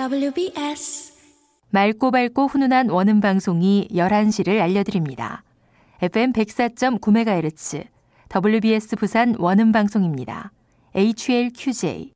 WBS 맑고 밝고 훈훈한 원음 방송이 11시를 알려드립니다. FM 104.9MHz WBS 부산 원음 방송입니다. HLQJ